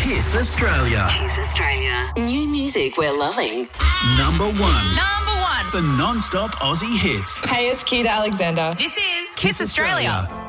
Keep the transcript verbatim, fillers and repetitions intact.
Kiss Australia. Kiss Australia. New music we're loving. Number one. Number one. The non-stop Aussie hits. Hey, it's Keita Alexander. This is Kiss Kiss Australia. Australia.